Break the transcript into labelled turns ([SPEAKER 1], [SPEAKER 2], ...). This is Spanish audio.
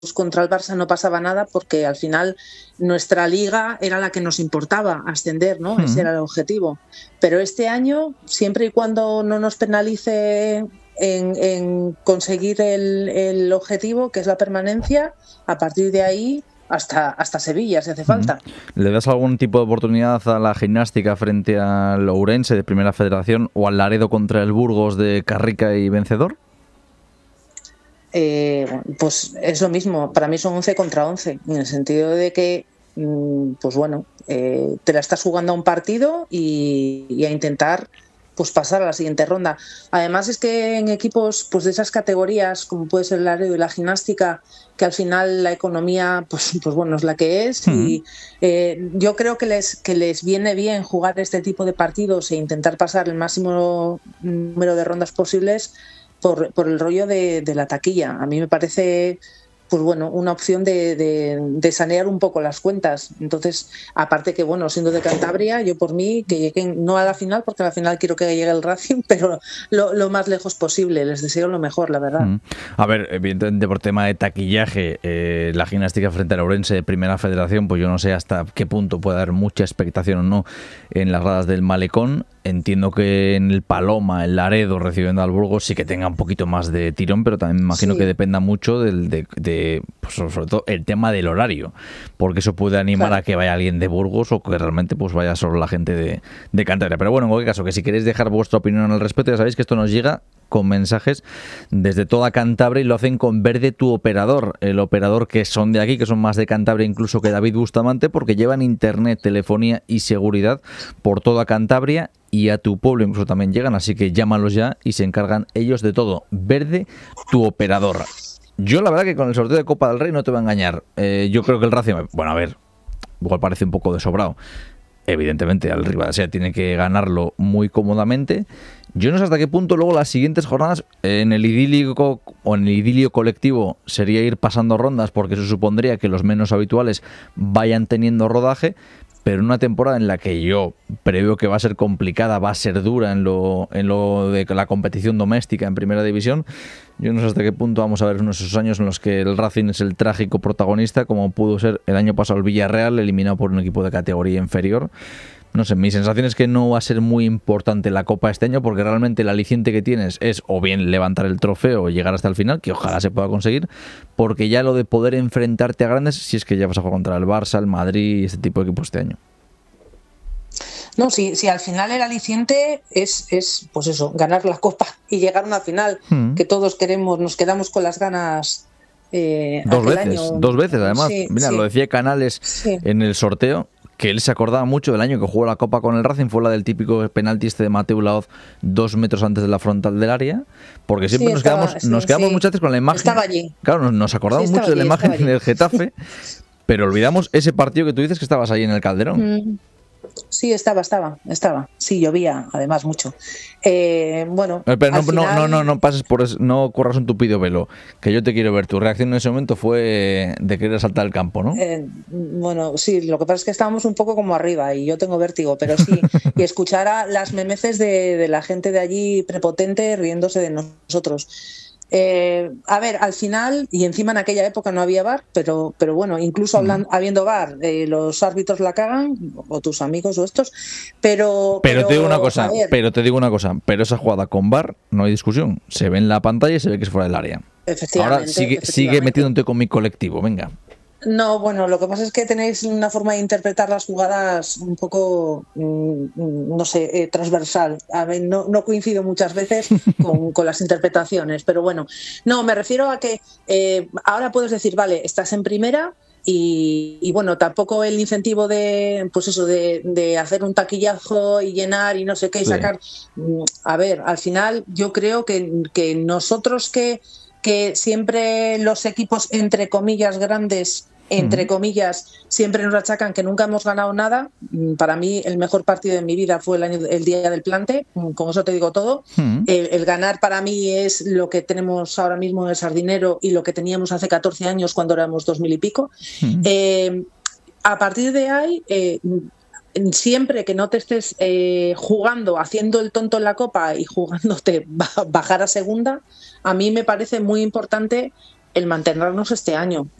[SPEAKER 1] contra el Barça no pasaba nada porque al final nuestra liga era la que nos importaba ascender, ¿no? Ese era el objetivo. Pero este año, siempre y cuando no nos penalice en conseguir el objetivo, que es la permanencia, a partir de ahí hasta Sevilla, si hace falta.
[SPEAKER 2] ¿Le das algún tipo de oportunidad a la gimnástica frente al Ourense de Primera Federación o al Laredo contra el Burgos de Carrica y vencedor?
[SPEAKER 1] Pues es lo mismo, para mí son 11 contra 11, en el sentido de que, pues bueno, te la estás jugando a un partido y a intentar pues pasar a la siguiente ronda. Además es que en equipos pues de esas categorías, como puede ser el Laredo y la gimnástica, que al final la economía pues bueno es la que es, y yo creo que les viene bien jugar este tipo de partidos e intentar pasar el máximo número de rondas posibles por el rollo de la taquilla. A mí me parece pues bueno, una opción de sanear un poco las cuentas. Entonces, aparte que, bueno, siendo de Cantabria, yo por mí, que lleguen no a la final, porque a la final quiero que llegue el Racing, pero lo más lejos posible. Les deseo lo mejor, la verdad.
[SPEAKER 2] A ver, evidentemente por tema de taquillaje, la gimnástica frente al Ourense de Primera Federación, pues yo no sé hasta qué punto puede haber mucha expectación o no en las gradas del Malecón. Entiendo que en el Paloma, el Laredo, recibiendo al Burgos, sí que tenga un poquito más de tirón, pero también me imagino que dependa mucho pues sobre todo el tema del horario, porque eso puede animar a que vaya alguien de Burgos o que realmente pues vaya solo la gente de Cantabria. Pero bueno, en cualquier caso, que si queréis dejar vuestra opinión al respecto, ya sabéis que esto nos llega con mensajes desde toda Cantabria y lo hacen con Verde Tu Operador, el operador que son de aquí, que son más de Cantabria incluso que David Bustamante, porque llevan internet, telefonía y seguridad por toda Cantabria y a tu pueblo incluso también llegan, así que llámalos ya y se encargan ellos de todo. Verde Tu Operador. Yo la verdad que con el sorteo de Copa del Rey no te voy a engañar. Yo creo que el Racing, bueno, a ver, igual parece un poco desobrado. Evidentemente, al Ribadesea tiene que ganarlo muy cómodamente. Yo no sé hasta qué punto luego las siguientes jornadas en el idílico o en el idilio colectivo sería ir pasando rondas, porque eso supondría que los menos habituales vayan teniendo rodaje. Pero en una temporada en la que yo preveo que va a ser complicada, va a ser dura en lo de la competición doméstica en Primera División, yo no sé hasta qué punto vamos a ver esos años en los que el Racing es el trágico protagonista, como pudo ser el año pasado el Villarreal, eliminado por un equipo de categoría inferior. No sé, mi sensación es que no va a ser muy importante la Copa este año, porque realmente el aliciente que tienes es o bien levantar el trofeo o llegar hasta el final, que ojalá se pueda conseguir, porque ya lo de poder enfrentarte a grandes, si es que ya vas a jugar contra el Barça, el Madrid y este tipo de equipos este año.
[SPEAKER 1] No, si al final el aliciente es pues eso, ganar la Copa y llegar a una final, que todos queremos, nos quedamos con las ganas.
[SPEAKER 2] Dos veces además.
[SPEAKER 1] Sí,
[SPEAKER 2] Mira, lo decía Canales en el sorteo, que él se acordaba mucho del año que jugó la Copa con el Racing, fue la del típico penalti de Mateu Laoz 2 metros antes de la frontal del área, porque siempre nos quedamos muchas veces con la imagen.
[SPEAKER 1] Estaba allí.
[SPEAKER 2] Claro, nos acordamos mucho de la imagen del Getafe, pero olvidamos ese partido que tú dices que estabas ahí en el Calderón.
[SPEAKER 1] Sí, estaba. Sí, llovía, además, mucho. Bueno.
[SPEAKER 2] Pero no pases por eso, no corras un tupido velo, que yo te quiero ver. Tu reacción en ese momento fue de querer saltar el campo, ¿no?
[SPEAKER 1] Bueno, sí, lo que pasa es que estábamos un poco como arriba y yo tengo vértigo, pero sí, y escuchar a las memeces de la gente de allí prepotente riéndose de nosotros. A ver, al final, y encima en aquella época no había VAR, pero bueno, incluso habiendo VAR, los árbitros la cagan, o tus amigos o estos, pero
[SPEAKER 2] te digo una cosa, pero esa jugada con VAR no hay discusión, se ve en la pantalla y se ve que es fuera del área.
[SPEAKER 1] Efectivamente.
[SPEAKER 2] Ahora sigue metiéndote con mi colectivo, venga.
[SPEAKER 1] No, bueno, lo que pasa es que tenéis una forma de interpretar las jugadas un poco, no sé, transversal. A ver, no coincido muchas veces con las interpretaciones, pero bueno. No, me refiero a que ahora puedes decir, vale, estás en primera y bueno, tampoco el incentivo de, pues eso, de hacer un taquillazo y llenar y no sé qué y sacar. A ver, al final yo creo que nosotros que siempre los equipos, entre comillas, grandes, entre comillas, siempre nos achacan que nunca hemos ganado nada. Para mí el mejor partido de mi vida fue el día del Plante, con eso te digo todo. El ganar para mí es lo que tenemos ahora mismo en el Sardinero y lo que teníamos hace 14 años cuando éramos 2000 y pico. A partir de ahí, siempre que no te estés jugando, haciendo el tonto en la Copa y jugándote bajar a segunda, a mí me parece muy importante el mantenernos este año.